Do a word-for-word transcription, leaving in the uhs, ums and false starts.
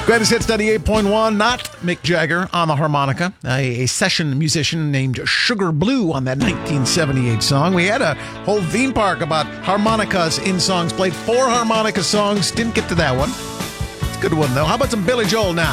Greatest Hits ninety-eight point one, not Mick Jagger on the harmonica, a, a session musician named Sugar Blue on that nineteen seventy-eight song. We had a whole theme park about harmonicas in songs, played four harmonica songs, didn't get to that one. It's a good one, though. How about some Billy Joel now?